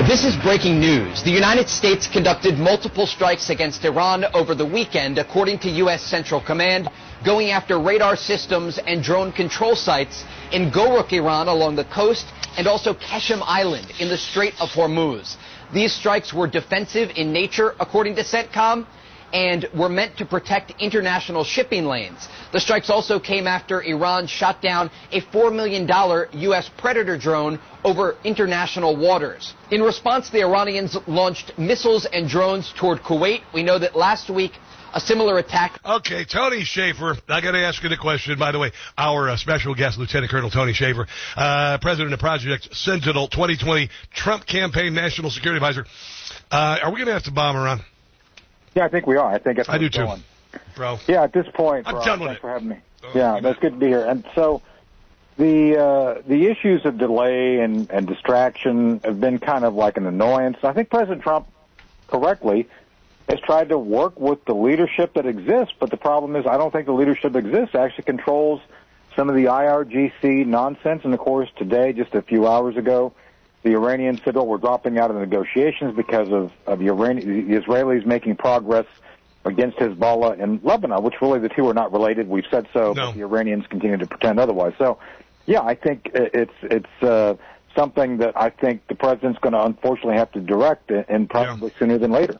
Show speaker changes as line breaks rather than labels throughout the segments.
This is breaking news. The United States conducted multiple strikes against Iran over the weekend, according to U.S. Central Command, going after radar systems and drone control sites in Goruk, Iran, along the coast, and also Keshem Island in the Strait of Hormuz. These strikes were defensive in nature, according to CENTCOM, and were meant to protect international shipping lanes. The strikes also came after Iran shot down a $4 million U.S. Predator drone over international waters. In response, the Iranians launched missiles and drones toward Kuwait. We know that last week a similar attack.
Okay, Tony Shaffer, I got to ask you the question, by the way. Our special guest, Lieutenant Colonel Tony Shaffer, president of Project Sentinel 2020, Trump campaign national security advisor. Are we going to have to bomb Iran?
Yeah, I think we are. I think that's
I do too, bro.
Yeah, at this point,
I'm
Rob,
done with
thanks
it.
for having me. Yeah, that's good to be here. And so the issues of delay and distraction have been kind of like an annoyance. I think President Trump, correctly, has tried to work with the leadership that exists, but the problem is I don't think the leadership that exists actually controls some of the IRGC nonsense. And, of course, today, just a few hours ago, the Iranians said, we're dropping out of the negotiations because of the Israelis making progress against Hezbollah in Lebanon, which really the two are not related. We've said so, but the Iranians continue to pretend otherwise. So, yeah, I think it's something that I think the president's going to unfortunately have to direct, and probably sooner than later.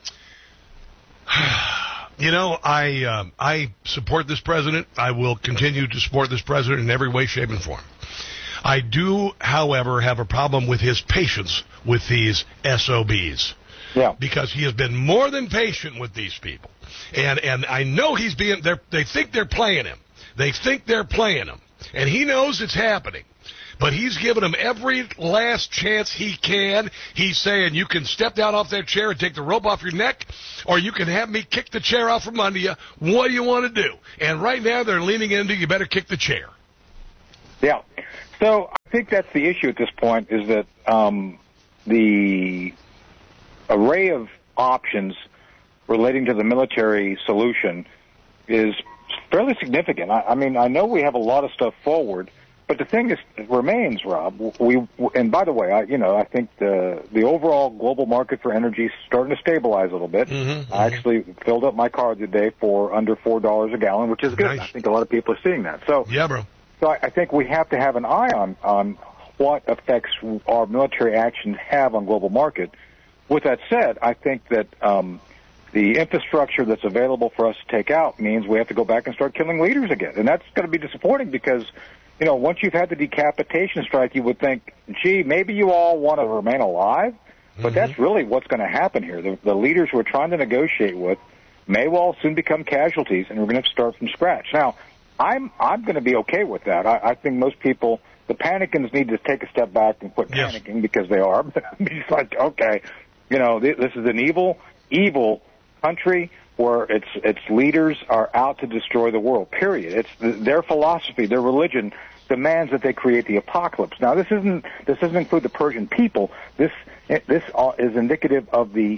You know, I support this president. I will continue to support this president in every way, shape, and form. I do, however, have a problem with his patience with these SOBs.
Yeah.
Because he has been more than patient with these people. And I know he's being, they think they're playing him. They think they're playing him. And he knows it's happening. But he's giving them every last chance he can. He's saying, you can step down off that chair and take the rope off your neck, or you can have me kick the chair out from under you. What do you want to do? And right now they're leaning into, you better kick the chair.
Yeah. So I think that's the issue at this point, is that the array of options relating to the military solution is fairly significant. I mean, I know we have a lot of stuff forward, but the thing remains, Rob. And by the way, I think the overall global market for energy is starting to stabilize a little bit. Mm-hmm. I actually filled up my car today for under $4 a gallon, which is good. Nice. I think a lot of people are seeing that. So
yeah, bro.
So I think we have to have an eye on what effects our military actions have on global market. With that said, I think that the infrastructure that's available for us to take out means we have to go back and start killing leaders again. And that's going to be disappointing because, once you've had the decapitation strike, you would think, gee, maybe you all want to remain alive. But that's really what's going to happen here. The leaders we're trying to negotiate with may well soon become casualties, and we're going to have to start from scratch. Now, I'm going to be okay with that. I think most people, the panicans, need to take a step back and quit panicking because they are. It's like, okay, this is an evil country where its leaders are out to destroy the world, period. It's their philosophy, their religion demands that they create the apocalypse. Now, this doesn't include the Persian people. This is indicative of the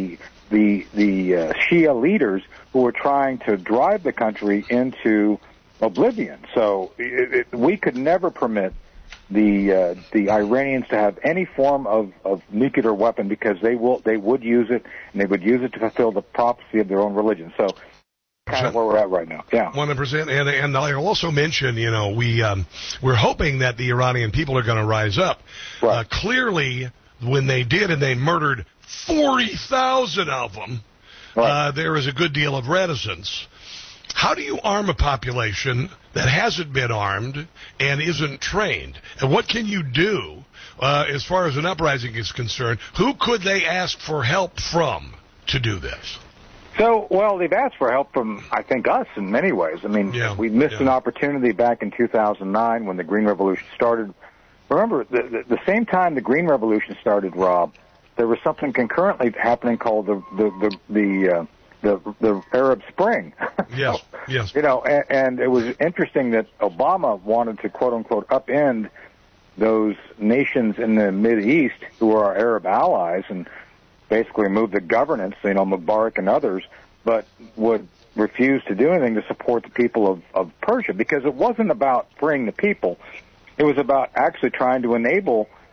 Shia leaders who are trying to drive the country into oblivion. So we could never permit the Iranians to have any form of nuclear weapon because they would use it, and they would use it to fulfill the prophecy of their own religion. So kind of where we're at right now. Yeah,
100%. And I'll also mention, we're hoping that the Iranian people are going to rise up.
Right.
Clearly, when they did, and they murdered 40,000 of them, right. There is a good deal of reticence. How do you arm a population that hasn't been armed and isn't trained? And what can you do as far as an uprising is concerned? Who could they ask for help from to do this?
So, well, they've asked for help from, I think, us in many ways. I mean, we missed an opportunity back in 2009 when the Green Revolution started. Remember, the same time the Green Revolution started, Rob, there was something concurrently happening called the Arab Spring.
Yes, yes.
And it was interesting that Obama wanted to, quote unquote, upend those nations in the Mideast who are our Arab allies and basically remove the governance, Mubarak and others, but would refuse to do anything to support the people of Persia, because it wasn't about freeing the people. It was about actually trying to enable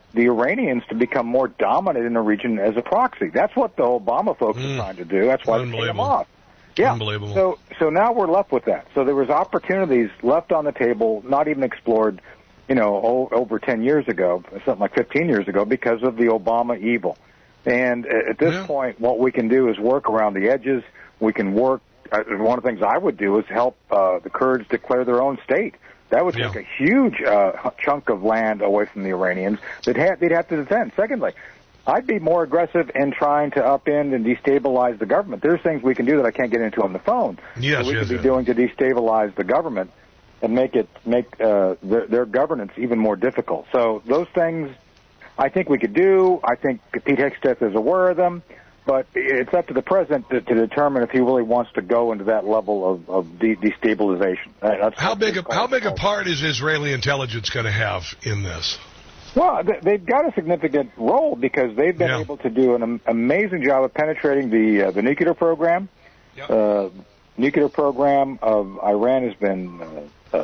the Iranians to become more dominant in the region as a proxy. That's what the Obama folks are trying to do. That's why they came off. Yeah.
Unbelievable.
So now we're left with that. So there was opportunities left on the table, not even explored, over 10 years ago, something like 15 years ago, because of the Obama evil. And at this point, what we can do is work around the edges. We can work. One of the things I would do is help the Kurds declare their own state. That would take a huge chunk of land away from the Iranians that they'd have to defend. Secondly, I'd be more aggressive in trying to upend and destabilize the government. There's things we can do that I can't get into on the phone.
Yes,
we could be doing to destabilize the government and make their governance even more difficult. So those things I think we could do. I think Pete Hegseth is aware of them. But it's up to the president to determine if he really wants to go into that level of destabilization.
How big a part is Israeli intelligence going to have in this?
Well, they've got a significant role because they've been able to do an amazing job of penetrating the nuclear program. Nuclear program of Iran has been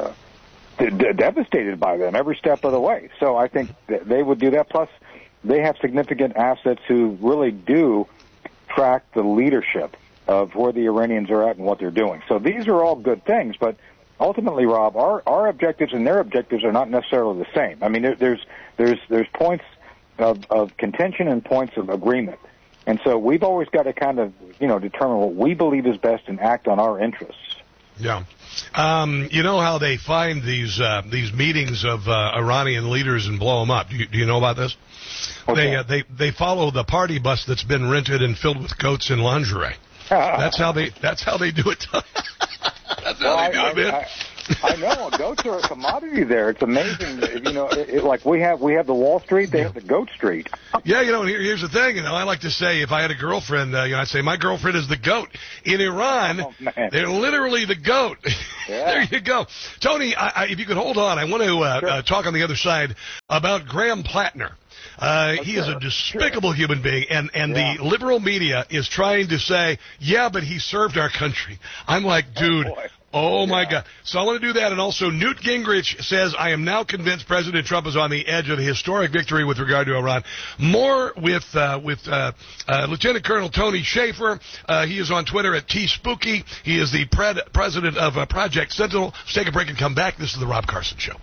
devastated by them every step of the way. So I think they would do that. Plus, they have significant assets who really do track the leadership of where the Iranians are at and what they're doing. So these are all good things, but ultimately, Rob, our objectives and their objectives are not necessarily the same. I mean, there's points of contention and points of agreement. And so we've always got to kind of, determine what we believe is best and act on our interests.
Yeah. You know how they find these meetings of Iranian leaders and blow them up? Do you know about this? Okay. They follow the party bus that's been rented and filled with coats and lingerie. That's how they do it. That's how they do it, man.
I know. Goats are a commodity there. It's amazing. Like we have the Wall Street, they have the Goat Street.
Yeah, here's the thing. I like to say, if I had a girlfriend, I'd say my girlfriend is the goat. In Iran, they're literally the goat. Yeah. There you go. Tony, if you could hold on, I want to talk on the other side about Graham Plattner. He is a despicable human being, and the liberal media is trying to say, but he served our country. I'm like, dude, oh my God. So I want to do that, and also Newt Gingrich says, I am now convinced President Trump is on the edge of a historic victory with regard to Iran. More with Lieutenant Colonel Tony Shaffer. He is on Twitter at TSpooky. He is the president of Project Sentinel. Let's take a break and come back. This is the Rob Carson Show.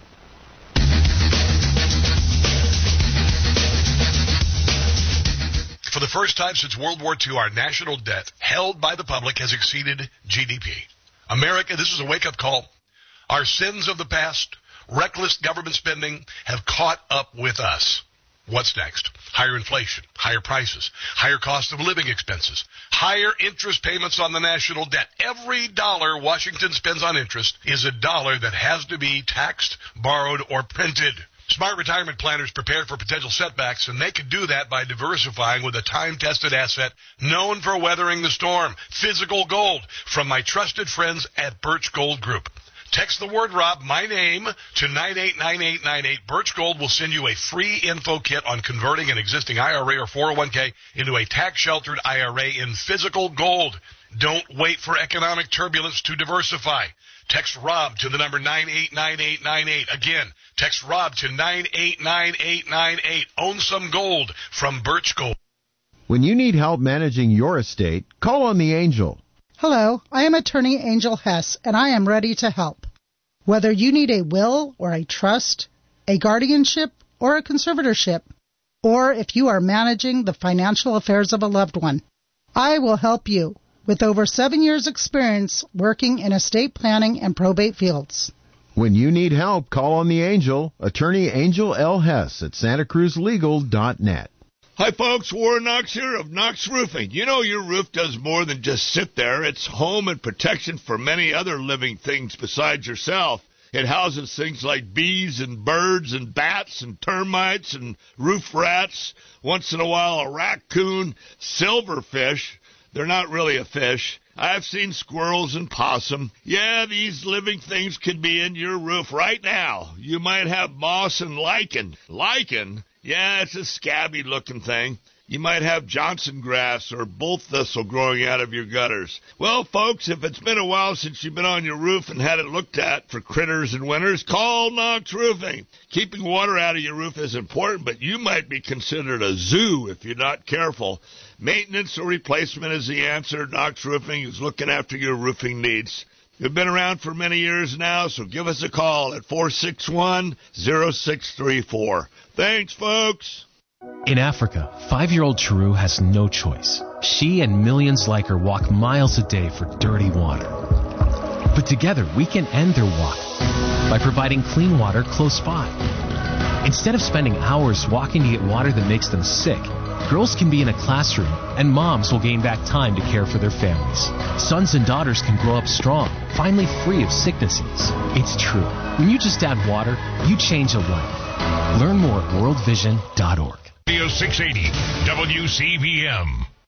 For the first time since World War II, our national debt held by the public has exceeded GDP. America, this is a wake-up call. Our sins of the past, reckless government spending, have caught up with us. What's next? Higher inflation, higher prices, higher cost of living expenses, higher interest payments on the national debt. Every dollar Washington spends on interest is a dollar that has to be taxed, borrowed, or printed. Smart retirement planners prepare for potential setbacks, and they can do that by diversifying with a time-tested asset known for weathering the storm, physical gold, from my trusted friends at Birch Gold Group. Text the word Rob, my name, to 989898. Birch Gold will send you a free info kit on converting an existing IRA or 401k into a tax-sheltered IRA in physical gold. Don't wait for economic turbulence to diversify. Text Rob to the number 989898. Again, text Rob to 989898. Own some gold from Birch Gold.
When you need help managing your estate, call on the Angel.
Hello, I am attorney Angel Hess, and I am ready to help. Whether you need a will or a trust, a guardianship or a conservatorship, or if you are managing the financial affairs of a loved one, I will help you. With over 7 years' experience working in estate planning and probate fields.
When you need help, call on the Angel, attorney Angel L. Hess at SantaCruzLegal.net.
Hi, folks. Warren Knox here of Knox Roofing. You know your roof does more than just sit there. It's home and protection for many other living things besides yourself. It houses things like bees and birds and bats and termites and roof rats. Once in a while, a raccoon, silverfish. They're not really a fish. I've seen squirrels and possum. Yeah, these living things could be in your roof right now. You might have moss and lichen. Lichen? Yeah, it's a scabby-looking thing. You might have Johnson grass or bull thistle growing out of your gutters. Well, folks, if it's been a while since you've been on your roof and had it looked at for critters and winters, call Knox Roofing. Keeping water out of your roof is important, but you might be considered a zoo if you're not careful. Maintenance or replacement is the answer. Knox Roofing is looking after your roofing needs. We've been around for many years now, so give us a call at 461-0634. Thanks, folks.
In Africa, 5-year-old Chiru has no choice. She and millions like her walk miles a day for dirty water. But together, we can end their walk by providing clean water close by. Instead of spending hours walking to get water that makes them sick, girls can be in a classroom, and moms will gain back time to care for their families. Sons and daughters can grow up strong, finally free of sicknesses. It's true. When you just add water, you change a life. Learn more at worldvision.org.
Radio 680 WCBM.